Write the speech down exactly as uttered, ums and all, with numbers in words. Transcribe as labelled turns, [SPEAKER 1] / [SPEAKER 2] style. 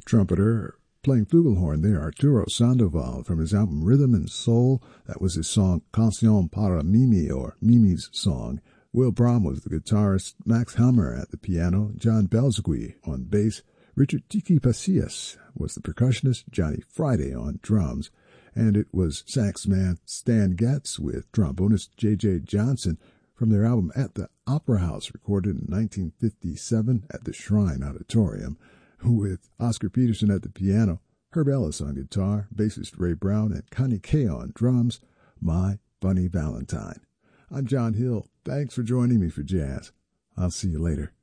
[SPEAKER 1] Trumpeter playing flugelhorn there, Arturo Sandoval, from his album Rhythm and Soul. That was his song Canción para Mimi, or Mimi's Song. Will Brom was the guitarist, Max Hammer at the piano, John Belzegui on bass, Richard Tiki Pasillas was the percussionist, Johnny Friday on drums, and it was sax man Stan Getz with trombonist J J Johnson from their album At the Opera House, recorded in nineteen fifty-seven at the Shrine Auditorium, with Oscar Peterson at the piano, Herb Ellis on guitar, bassist Ray Brown, and Connie Kay on drums. My Bunny Valentine. I'm John Hill. Thanks for joining me for jazz. I'll see you later.